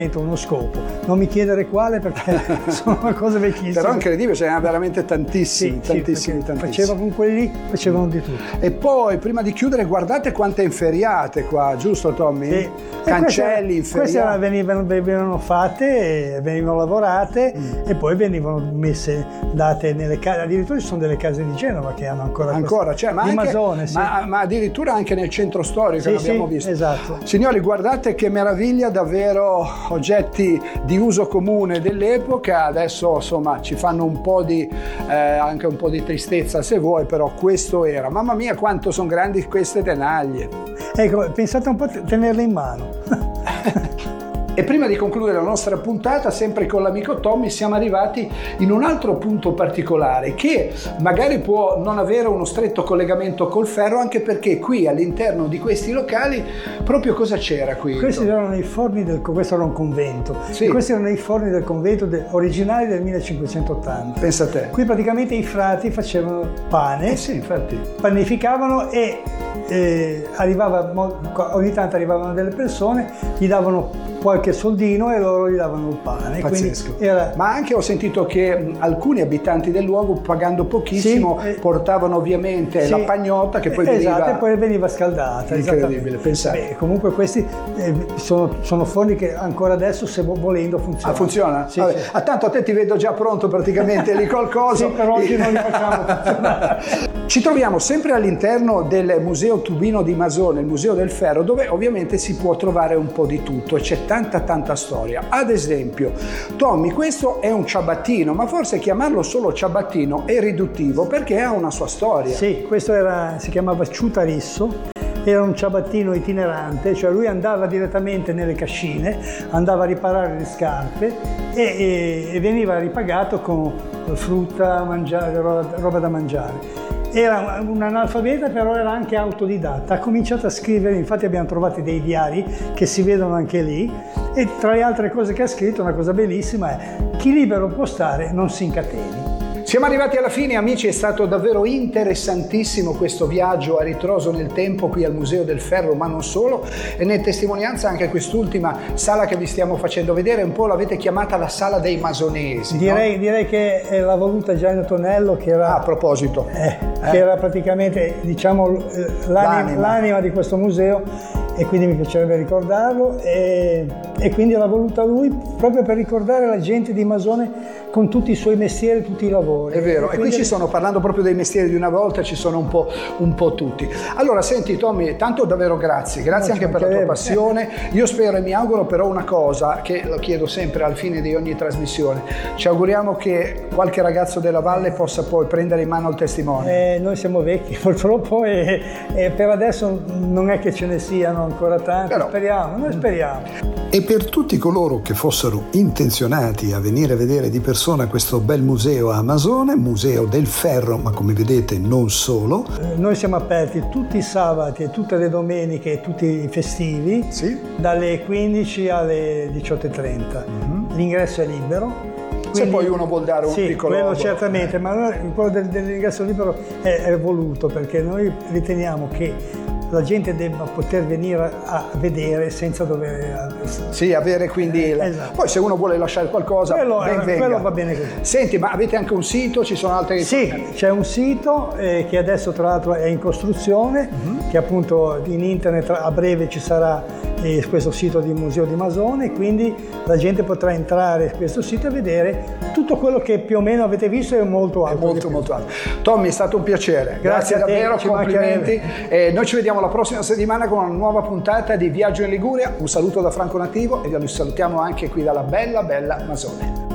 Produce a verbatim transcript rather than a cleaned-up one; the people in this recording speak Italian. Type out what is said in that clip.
uno scopo, non mi chiedere quale perché sono una cosa vecchissima. Però è incredibile, ce n'erano veramente tantissimi, sì, tantissimi, sì, tantissimi. Faceva con quelli, facevano di tutto. E poi, prima di chiudere, guardate quante inferiate qua, giusto Tommy? Sì. Cancelli, inferiate. Queste venivano, venivano fatte, venivano lavorate mm. e poi venivano messe, date nelle case, addirittura ci sono delle case di Genova che hanno ancora Ancora, cioè, ma, di anche, Masone, sì. ma, ma addirittura anche nel centro storico sì, abbiamo sì, visto. Esatto. Signori, guardate che meraviglia, davvero oggetti di uso comune dell'epoca. Adesso insomma ci fanno un po' di eh, anche un po' di tristezza se vuoi, però questo era, mamma mia quanto sono grandi queste tenaglie. Ecco, pensate un po' a tenerle in mano. E prima di concludere la nostra puntata, sempre con l'amico Tommy, siamo arrivati in un altro punto particolare che magari può non avere uno stretto collegamento col ferro, anche perché qui all'interno di questi locali proprio cosa c'era qui? Questi erano i forni del questo era un convento. Sì. E questi erano i forni del convento de, originali del millecinquecentottanta. Pensa a te. Qui praticamente i frati facevano pane, eh sì, infatti. panificavano e eh, arrivava, ogni tanto arrivavano delle persone, gli davano qualche soldino e loro gli davano il pane. Pazzesco. Era... Ma anche ho sentito che mh, alcuni abitanti del luogo, pagando pochissimo, sì, portavano ovviamente sì, la pagnotta che poi esatto, veniva... e poi veniva scaldata. Incredibile, pensate. Beh, comunque questi eh, sono, sono forni che ancora adesso, se volendo, funzionano. Ah, funziona? Sì, Vabbè. sì. Ah, tanto a te ti vedo già pronto praticamente lì qualcosa. Sì, però oggi non li facciamo funzionare. Ci troviamo sempre all'interno del Museo Tubino di Masone, il Museo del Ferro, dove ovviamente si può trovare un po' di tutto e c'è tanta tanta storia. Ad esempio, Tommy, questo è un ciabattino, ma forse chiamarlo solo ciabattino è riduttivo perché ha una sua storia. Sì, questo era, si chiamava ciutarisso. Era un ciabattino itinerante, cioè lui andava direttamente nelle cascine, andava a riparare le scarpe e, e, e veniva ripagato con frutta, mangiare, roba, roba da mangiare. Era un analfabeta, però era anche autodidatta. Ha cominciato a scrivere, infatti abbiamo trovato dei diari che si vedono anche lì, e tra le altre cose che ha scritto, una cosa bellissima è: chi libero può stare non si incateni. Siamo arrivati alla fine, amici, è stato davvero interessantissimo questo viaggio a ritroso nel tempo qui al Museo del Ferro, ma non solo, e ne è testimonianza anche quest'ultima sala che vi stiamo facendo vedere, un po' l'avete chiamata la sala dei masonesi. Direi, no? direi che l'ha voluta Gianni Tonello, che era, ah, a proposito. Eh, eh. che era praticamente, diciamo, l'anima, l'anima di questo museo, e quindi mi piacerebbe ricordarlo, e, e quindi l'ha voluta lui proprio per ricordare la gente di Masone con tutti i suoi mestieri, tutti i lavori. È vero, e, e qui ci le... sono, parlando proprio dei mestieri di una volta, ci sono un po', un po' tutti. Allora, senti Tommy, tanto davvero grazie, grazie anche per la tua passione. Io spero e mi auguro però una cosa, che lo chiedo sempre alla fine di ogni trasmissione, ci auguriamo che qualche ragazzo della Valle possa poi prendere in mano il testimone. Eh, noi siamo vecchi purtroppo e, e per adesso non è che ce ne siano ancora tanti, però speriamo, noi speriamo. E per tutti coloro che fossero intenzionati a venire a vedere di persona questo bel museo a Masone, Museo del Ferro, ma come vedete non solo. Eh, noi siamo aperti tutti i sabati e tutte le domeniche e tutti i festivi, sì, dalle quindici alle diciotto e trenta. Mm-hmm. L'ingresso è libero. Quindi, se poi uno vuol dare un sì, piccolo... quello certamente, ma noi, quello del, dell'ingresso libero è, è voluto perché noi riteniamo che la gente debba poter venire a vedere senza dover... Sì, avere quindi... Il... Esatto. Poi se uno vuole lasciare qualcosa, quello, ben venga. Quello va bene così. Senti, ma avete anche un sito? Ci sono altre... Sì, c'è un sito eh, che adesso tra l'altro è in costruzione, uh-huh. che appunto in internet a breve ci sarà eh, questo sito di Museo di Masone, quindi la gente potrà entrare in questo sito e vedere tutto quello che più o meno avete visto e molto altro. È molto molto altro. Tommy, è stato un piacere. Grazie, Grazie davvero, te, complimenti. Eh, noi ci vediamo la prossima settimana con una nuova puntata di Viaggio in Liguria. Un saluto da Franco Nativo e vi salutiamo anche qui dalla bella bella Masone.